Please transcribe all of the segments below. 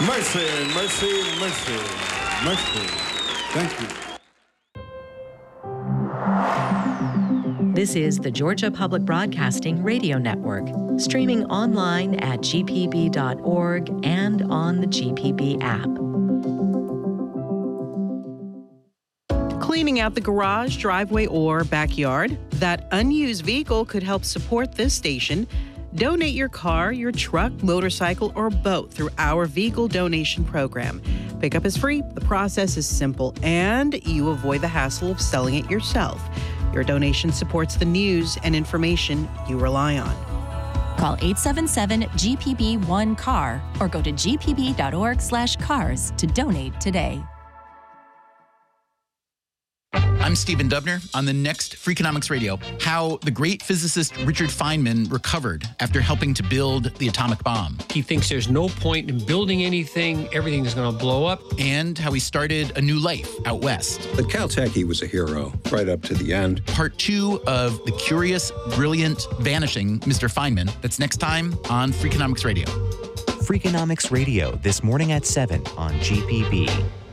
Mercy, mercy, mercy, mercy. Thank you. This is the Georgia Public Broadcasting Radio Network, streaming online at gpb.org and on the GPB app. Cleaning out the garage, driveway, or backyard? That unused vehicle could help support this station. Donate your car, your truck, motorcycle, or boat through our vehicle donation program. Pickup is free, the process is simple, and you avoid the hassle of selling it yourself. Your donation supports the news and information you rely on. Call 877-GPB-1-CAR or go to gpb.org/cars to donate today. I'm Stephen Dubner. On the next Freakonomics Radio, how the great physicist Richard Feynman recovered after helping to build the atomic bomb. He thinks there's no point in building anything. Everything is going to blow up. And how he started a new life out west. At Caltech, he was a hero right up to the end. Part 2 of the curious, brilliant, vanishing Mr. Feynman. That's next time on Freakonomics Radio. Freakonomics Radio, this morning at 7 on GPB.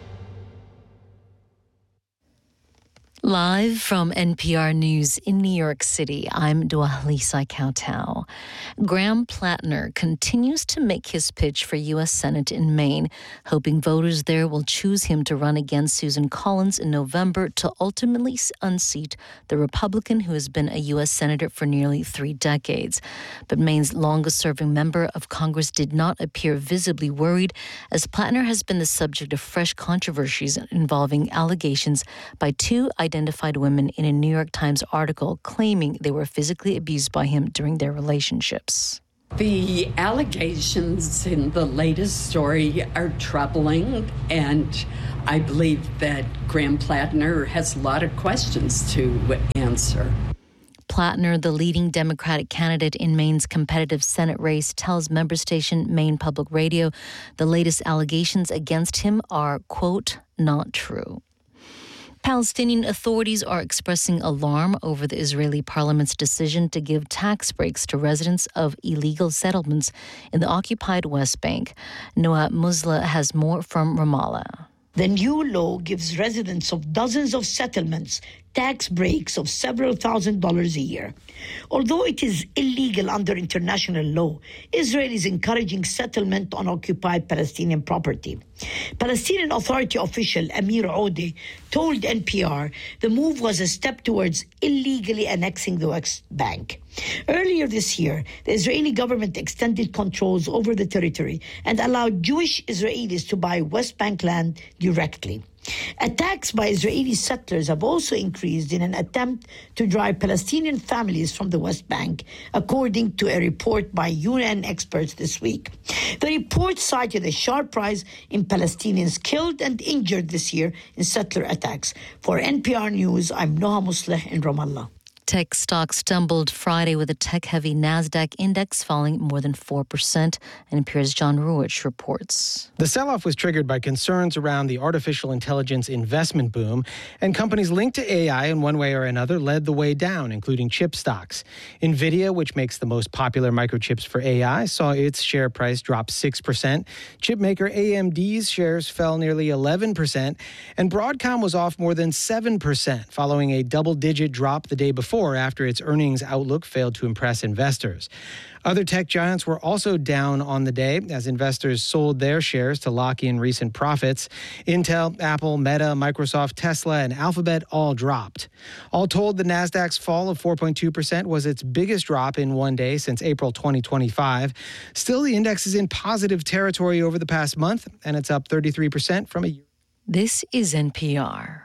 Live from NPR News in New York City, I'm Dwalisa Kautau. Graham Plattner continues to make his pitch for U.S. Senate in Maine, hoping voters there will choose him to run against Susan Collins in November to ultimately unseat the Republican who has been a U.S. Senator for nearly 3 decades. But Maine's longest-serving member of Congress did not appear visibly worried, as Plattner has been the subject of fresh controversies involving allegations by 2 identified women in a New York Times article claiming they were physically abused by him during their relationships. The allegations in the latest story are troubling, and I believe that Graham Plattner has a lot of questions to answer. Plattner, the leading Democratic candidate in Maine's competitive Senate race, tells member station Maine Public Radio the latest allegations against him are, quote, not true. Palestinian authorities are expressing alarm over the Israeli parliament's decision to give tax breaks to residents of illegal settlements in the occupied West Bank. Noah Musla has more from Ramallah. The new law gives residents of dozens of settlements tax breaks of several $1,000s a year. Although it is illegal under international law, Israel is encouraging settlement on occupied Palestinian property. Palestinian Authority official Amir Odeh told NPR the move was a step towards illegally annexing the West Bank. Earlier this year, the Israeli government extended controls over the territory and allowed Jewish Israelis to buy West Bank land directly. Attacks by Israeli settlers have also increased in an attempt to drive Palestinian families from the West Bank, according to a report by UN experts this week. The report cited a sharp rise in Palestinians killed and injured this year in settler attacks. For NPR News, I'm Noha Musleh in Ramallah. Tech stocks stumbled Friday with a tech-heavy NASDAQ index falling more than 4%, and NPR's John Ruwich reports. The sell-off was triggered by concerns around the artificial intelligence investment boom, and companies linked to AI in one way or another led the way down, including chip stocks. NVIDIA, which makes the most popular microchips for AI, saw its share price drop 6%. Chipmaker AMD's shares fell nearly 11%, and Broadcom was off more than 7%, following a double-digit drop the day before after its earnings outlook failed to impress investors. Other tech giants were also down on the day as investors sold their shares to lock in recent profits. Intel, Apple, Meta, Microsoft, Tesla, and Alphabet all dropped. All told, the NASDAQ's fall of 4.2% was its biggest drop in one day since April 2025. Still, the index is in positive territory over the past month, and it's up 33% from a year. This is NPR.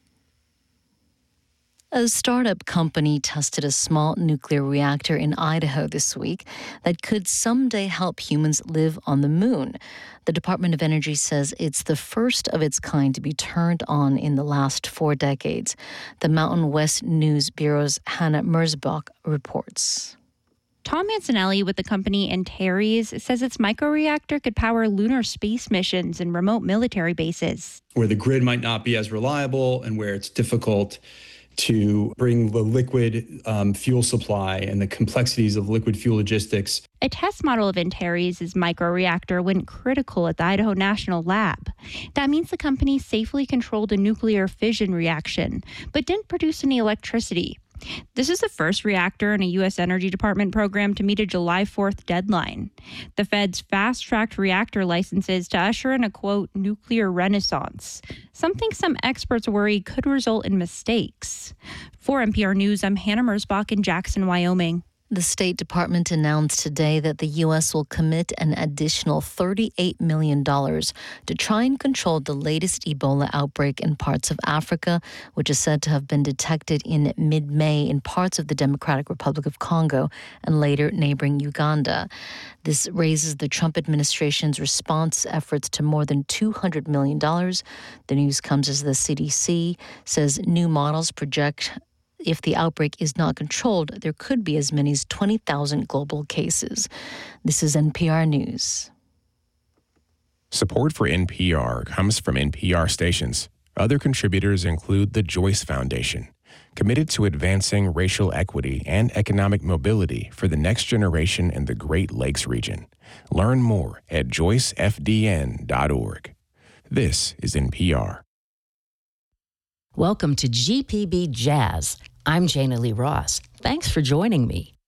A startup company tested a small nuclear reactor in Idaho this week that could someday help humans live on the moon. The Department of Energy says it's the first of its kind to be turned on in the last 4 decades. The Mountain West News Bureau's Hannah Merzbach reports. Tom Mancinelli with the company Antares says its microreactor could power lunar space missions and remote military bases. Where the grid might not be as reliable and where it's difficult to bring the liquid fuel supply and the complexities of liquid fuel logistics. A test model of Antares' microreactor went critical at the Idaho National Lab. That means the company safely controlled a nuclear fission reaction, but didn't produce any electricity. This is the first reactor in a U.S. Energy Department program to meet a July 4th deadline. The Fed's fast-tracked reactor licenses to usher in a, quote, nuclear renaissance, something some experts worry could result in mistakes. For NPR News, I'm Hannah Merzbach in Jackson, Wyoming. The State Department announced today that the U.S. will commit an additional $38 million to try and control the latest Ebola outbreak in parts of Africa, which is said to have been detected in mid-May in parts of the Democratic Republic of Congo and later neighboring Uganda. This raises the Trump administration's response efforts to more than $200 million. The news comes as the CDC says new models project if the outbreak is not controlled, there could be as many as 20,000 global cases. This is NPR News. Support for NPR comes from NPR stations. Other contributors include the Joyce Foundation, committed to advancing racial equity and economic mobility for the next generation in the Great Lakes region. Learn more at joycefdn.org. This is NPR. Welcome to GPB Jazz. I'm Jana Lee Ross. Thanks for joining me.